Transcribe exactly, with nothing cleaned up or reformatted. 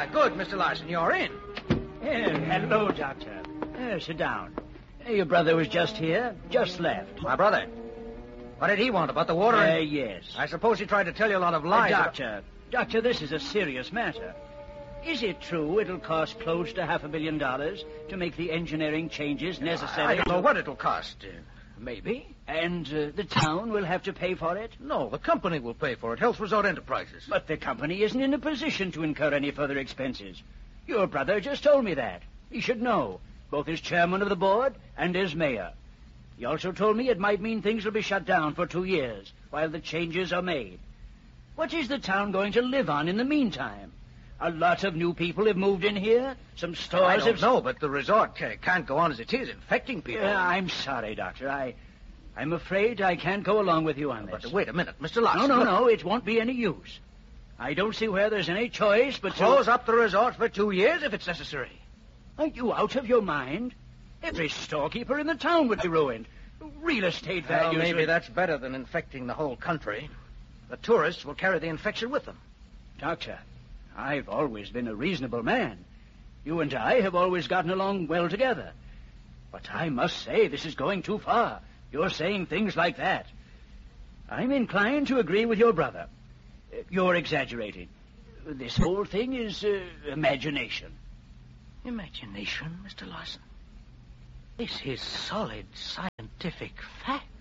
Ah, good, Mister Larson, you're in. Yeah, hello, Doctor. Uh, sit down. Uh, your brother was just here, just left. My brother? What did he want about the water? Uh, and... yes. I suppose he tried to tell you a lot of lies. Uh, doctor, Doctor, this is a serious matter. Is it true it'll cost close to half a billion dollars to make the engineering changes necessary? I don't to... know what it'll cost. Uh, maybe. And uh, the town will have to pay for it? No, the company will pay for it. Health Resort Enterprises. But the company isn't in a position to incur any further expenses. Your brother just told me that. He should know, both as chairman of the board and as mayor. He also told me it might mean things will be shut down for two years while the changes are made. What is the town going to live on in the meantime? A lot of new people have moved in here. Some stores I don't have... know, but the resort ca- can't go on as it is, infecting people. Uh, I'm sorry, Doctor. I, I'm afraid I can't go along with you on this. But wait a minute, Mister Larson. No, no, look. no. It won't be any use. I don't see where there's any choice but to... Close up the resort for two years if it's necessary. Are you out of your mind? Every storekeeper in the town would be ruined. Real estate Well, values... maybe would- that's better than infecting the whole country. The tourists will carry the infection with them. Doctor, I've always been a reasonable man. You and I have always gotten along well together. But I must say this is going too far. You're saying things like that. I'm inclined to agree with your brother. Uh, You're exaggerating. This whole thing is uh, imagination. Imagination, Mister Larson? This is solid scientific fact.